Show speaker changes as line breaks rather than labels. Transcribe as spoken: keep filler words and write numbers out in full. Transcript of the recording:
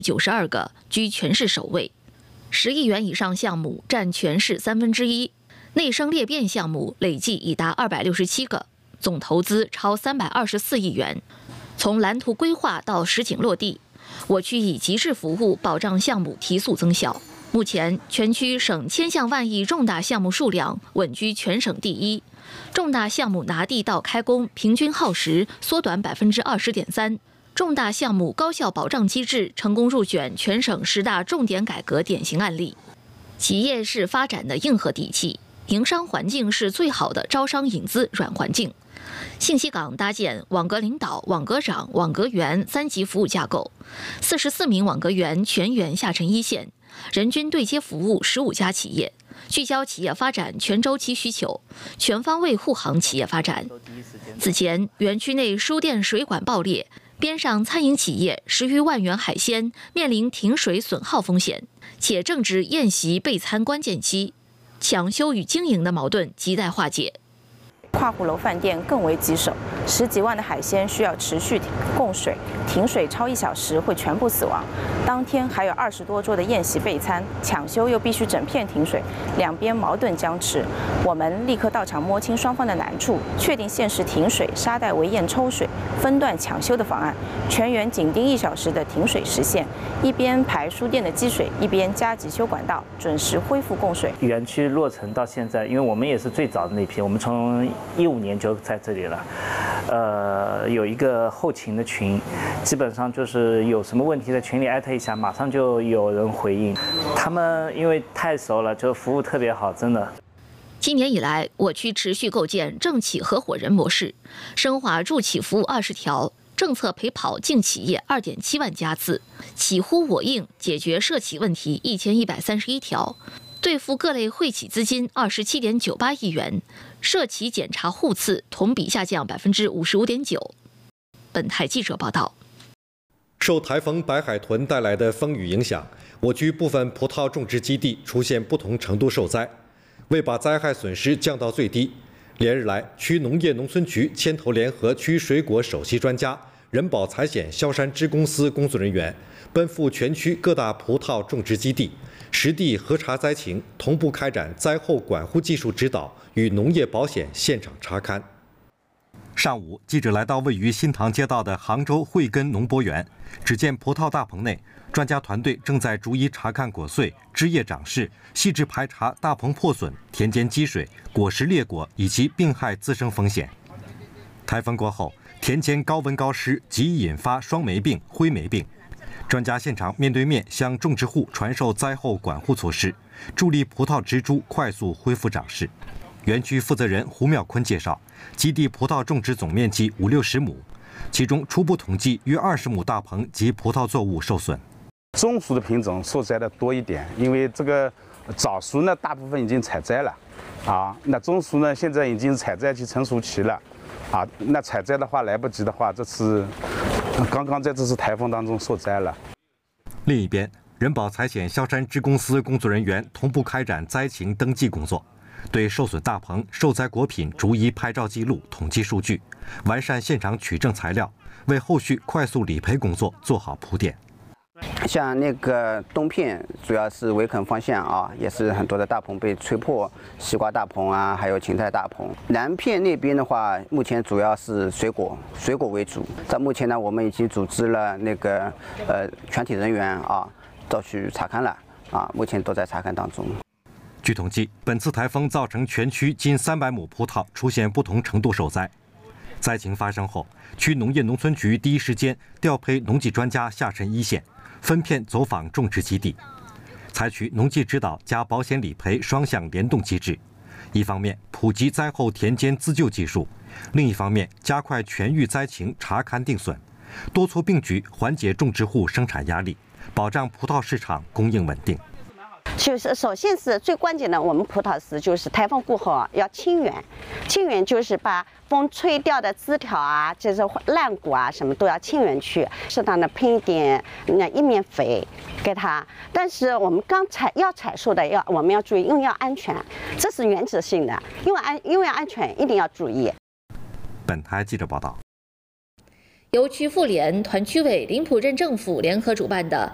九十二个，居全市首位。十亿元以上项目占全市三分之一，内生裂变项目累计已达二百六十七个，总投资超三百二十四亿元。从蓝图规划到实景落地，我区以极致服务保障项目提速增效。目前，全区省千项万亿重大项目数量稳居全省第一，重大项目拿地到开工平均耗时缩短百分之二十点三，重大项目高效保障机制成功入选全省十大重点改革典型案例。企业是发展的硬核底气，营商环境是最好的招商引资软环境。信息港搭建网格领导、网格长、网格员三级服务架构，四十四名网格员全员下沉一线，人均对接服务十五家企业，聚焦企业发展全周期需求，全方位护航企业发展。此前，园区内输电水管爆裂，边上餐饮企业十余万元海鲜面临停水损耗风险，且正值宴席备餐关键期，抢修与经营的矛盾亟待化解。
跨户楼饭店更为棘手，十几万的海鲜需要持续供水，停水超一小时会全部死亡。当天还有二十多桌的宴席备餐，抢修又必须整片停水，两边矛盾僵持。我们立刻到场摸清双方的难处，确定限时停水、沙袋围堰抽水、分段抢修的方案，全员紧盯一小时的停水时限，一边排输电的积水，一边加急修管道，准时恢复供水。
园区落成到现在，因为我们也是最早的那批，我们从一五年就在这里了，呃，有一个后勤的群，基本上就是有什么问题在群里艾特一下，马上就有人回应。他们因为太熟了，就服务特别好，真的。
今年以来，我区持续构建政企合伙人模式，深化助企服务二十条，政策陪跑进企业二点七万家次，企呼我应解决涉企问题一千一百三十一条。兑付各类惠企资金二十七点九八亿元，涉企检查户次同比下降百分之五十五点九。本台记者报道。
受台风白海豚带来的风雨影响，我区部分葡萄种植基地出现不同程度受灾。为把灾害损失降到最低，连日来，区农业农村局牵头联合区水果首席专家、人保财险萧山支公司工作人员，奔赴全区各大葡萄种植基地，实地核查灾情，同步开展灾后管护技术指导与农业保险现场查勘。上午，记者来到位于新塘街道的杭州惠根农博园，只见葡萄大棚内，专家团队正在逐一查看果穗、枝叶长势，细致排查大棚破损、田间积水、果实裂果以及病害滋生风险。台风过后，田间高温高湿极易引发霜霉病、灰霉病。专家现场面对面向种植户传授灾后管护措施，助力葡萄植株快速恢复长势。园区负责人胡妙坤介绍，基地葡萄种植总面积五六十亩，其中初步统计约二十亩大棚及葡萄作物受损。
中熟的品种受灾的多一点，因为这个早熟呢大部分已经采摘了，啊，那中熟呢现在已经采摘期成熟期了，啊，那采摘的话来不及的话，这次刚刚在这次台风当中受灾了。
另一边，人保财险萧山支公司工作人员同步开展灾情登记工作，对受损大棚、受灾果品逐一拍照记录、统计数据，完善现场取证材料，为后续快速理赔工作做好铺垫。
像那个东片主要是围垦方向啊，也是很多的大棚被吹破，西瓜大棚啊，还有芹菜大棚。南片那边的话，目前主要是水果，水果为主。在目前呢，我们已经组织了那个呃全体人员啊，都去查勘了啊，目前都在查勘当中。
据统计，本次台风造成全区近三百亩葡萄出现不同程度受灾。灾情发生后，区农业农村局第一时间调配农技专家下沉一线，分片走访种植基地，采取农技指导加保险理赔双向联动机制。一方面普及灾后田间自救技术，另一方面加快全域灾情查勘定损，多措并举缓解种植户生产压力，保障葡萄市场供应稳定。
就是首先是最关键的，我们葡萄是就是台风过后啊要清园，清园就是把风吹掉的枝条啊，就是烂果啊什么都要清园去，适当的喷一点那一面肥给它。但是我们刚采要采收的要我们要注意，因为要安全，这是原则性的，因为安因为安全一定要注意。
本台记者报道。
由区妇联、团区委、临浦镇政府联合主办的